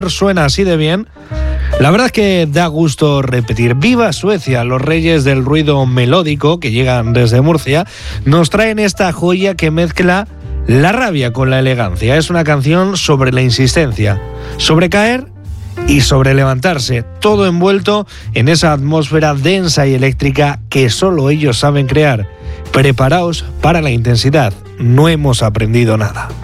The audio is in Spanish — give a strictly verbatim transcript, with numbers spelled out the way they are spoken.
suena así de bien. La verdad es que da gusto repetir. ¡Viva Suecia! Los reyes del ruido melódico que llegan desde Murcia nos traen esta joya que mezcla la rabia con la elegancia. Es una canción sobre la insistencia, sobre caer y sobre levantarse, todo envuelto en esa atmósfera densa y eléctrica que solo ellos saben crear. Preparaos para la intensidad, no hemos aprendido nada.